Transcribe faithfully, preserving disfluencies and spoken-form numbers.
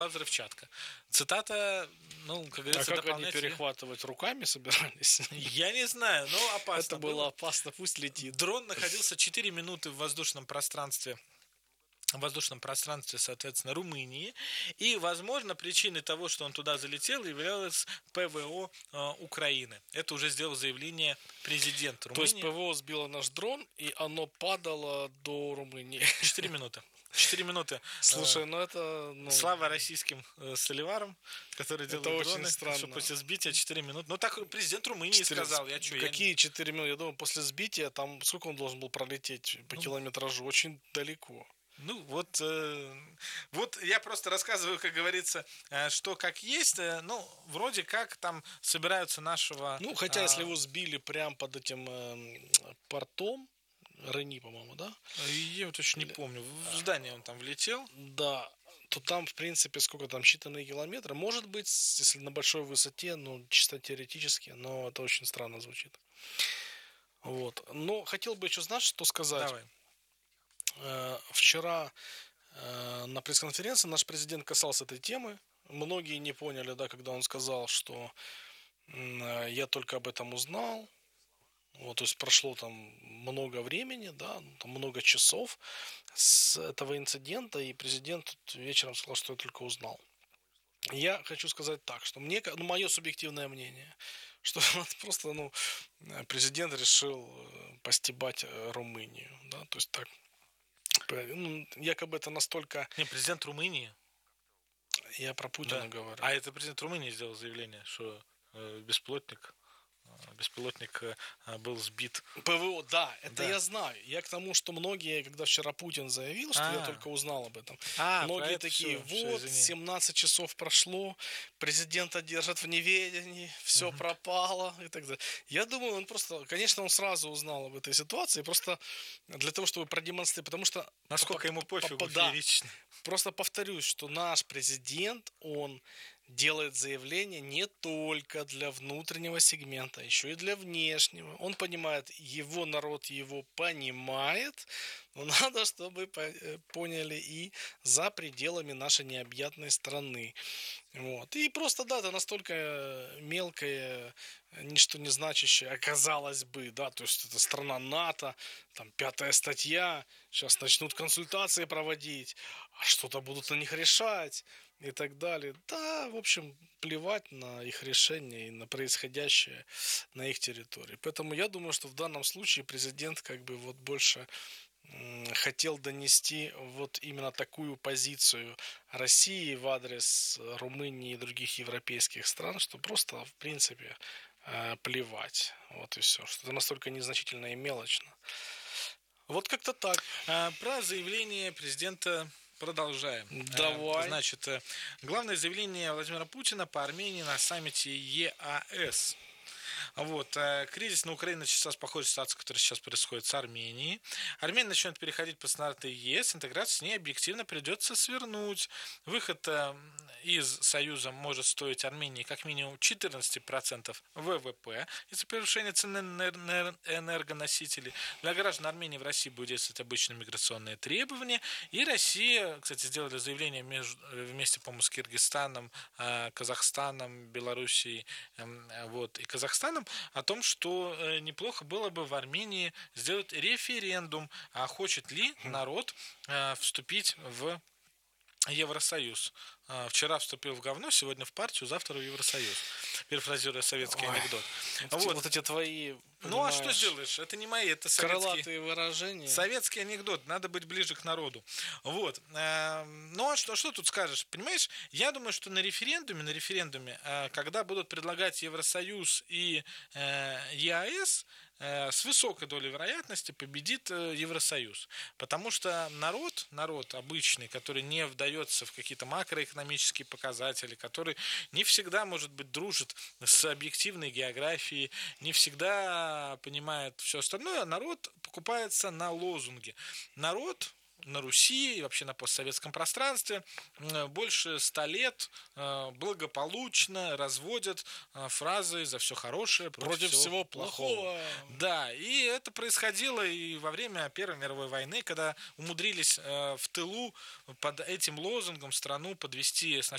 взрывчатка. Цитата, ну, как говорится, а как они дополнять... перехватывать руками собирались? Я не знаю, но опасно Это было было. опасно, пусть летит. Дрон находился четыре минуты в воздушном пространстве в воздушном пространстве, соответственно, Румынии. И, возможно, причиной того, что он туда залетел, являлось ПВО э, Украины. Это уже сделал заявление президент Румынии. То есть ПВО сбило наш дрон, и оно падало до Румынии. Четыре минуты. Четыре минуты. Слушай, ну это... Ну... Слава российским э, соливарам, которые делают это дроны. очень странно. Что после сбития четыре минуты. Ну, так президент Румынии четыре... сказал. Я что, Какие я... четыре минуты? Я думаю, после сбития, там сколько он должен был пролететь по ну... километражу? Очень далеко. Ну, вот, э, вот я просто рассказываю, как говорится, э, что как есть. Э, ну, вроде как там собираются нашего... Ну, хотя, э, если его сбили прямо под этим э, портом, Рени, по-моему, да? Я вот очень не помню. В здание он там влетел. Да, то там, в принципе, сколько там, считанные километры. Может быть, если на большой высоте, ну, чисто теоретически, но это очень странно звучит. Вот. Но хотел бы еще знать, что сказать. Давай. Вчера на пресс-конференции наш президент касался этой темы. Многие не поняли, да, когда он сказал, что я только об этом узнал. Вот, то есть прошло там много времени, да, там много часов с этого инцидента, и президент вечером сказал, что я только узнал. Я хочу сказать так, что мне, ну, мое субъективное мнение, что просто, ну, президент решил постебать Румынию, да, то есть так. Ну, якобы это настолько... Не, президент Румынии. Я про Путина да. говорю. А это президент Румынии сделал заявление, что э, бесплотник, э, беспилотник э, был сбит. ПВО, да, это да. я знаю. Я к тому, что многие, когда вчера Путин заявил, что А-а-а. я только узнал об этом, А, многие такие, все, вот, все, семнадцать часов прошло, президента держат в неведении, все угу. пропало и так далее. Я думаю, он просто, конечно, он сразу узнал об этой ситуации, просто для того, чтобы продемонстрировать, потому что... Насколько ему пофигу, да, просто повторюсь, что наш президент, он делает заявление не только для внутреннего сегмента, еще и для внешнего. Он понимает, его народ его понимает, но надо, чтобы поняли и за пределами нашей необъятной страны. Вот. И просто, да, это настолько мелкое, ничто не значащее, оказалось бы, да, то есть это страна НАТО, там пятая статья, сейчас начнут консультации проводить, а что-то будут на них решать и так далее. Да, в общем, плевать на их решение и на происходящее на их территории. Поэтому я думаю, что в данном случае президент как бы вот больше хотел донести вот именно такую позицию России в адрес Румынии и других европейских стран, что просто, в принципе, плевать. Вот и все. Что это настолько незначительно и мелочно. Вот как-то так. А, про заявление президента продолжаем. Давай. Значит, главное заявление Владимира Путина по Армении на саммите ЕАЭС. Вот. Кризис на Украине начался с похожей ситуации, которая сейчас происходит с Арменией. Армения начнет переходить под стандарты ЕС, интеграцию с ней объективно придется свернуть. Выход из Союза может стоить Армении как минимум четырнадцать процентов ВВП из-за повышения цены на энергоносители. Для граждан Армении в России будут действовать обычные миграционные требования. И Россия, кстати, сделали заявление между, вместе, по-моему, с Киргизстаном, Казахстаном, Белоруссией вот, и Казахстаном о том, что неплохо было бы в Армении сделать референдум, а хочет ли народ вступить в Евросоюз. Вчера вступил в говно, сегодня в партию, завтра в Евросоюз. Перефразируя советский Ой, анекдот. Вот. вот эти твои... Ну а что сделаешь? Это не мои, это советские выражения. Советский анекдот. Надо быть ближе к народу. Вот. Ну а что, что тут скажешь? Понимаешь, я думаю, что на референдуме, на референдуме, когда будут предлагать Евросоюз и ЕАЭС, с высокой долей вероятности победит Евросоюз. Потому что народ, народ обычный, который не вдается в какие-то макроэкономические показатели, который не всегда, может быть, дружит с объективной географией, не всегда понимает все остальное, народ покупается на лозунги. Народ на Руси и вообще на постсоветском пространстве больше ста лет благополучно разводят фразы за все хорошее против, против всего, всего плохого. плохого. Да, и это происходило и во время Первой мировой войны, когда умудрились в тылу под этим лозунгом страну подвести сначала